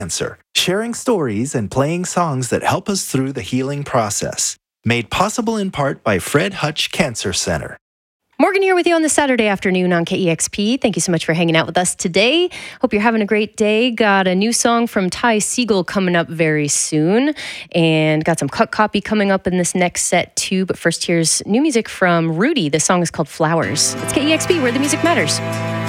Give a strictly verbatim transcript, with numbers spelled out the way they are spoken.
cancer, sharing stories and playing songs that help us through the healing process. Made possible in part by Fred Hutch Cancer Center. Morgan here with you on this Saturday afternoon on K E X P. Thank you so much for hanging out with us today. Hope you're having a great day. Got a new song from Ty Segall coming up very soon. And got some cut copy coming up in this next set too. But first, here's new music from Rudy. The song is called Flowers. It's K E X P, where the music matters.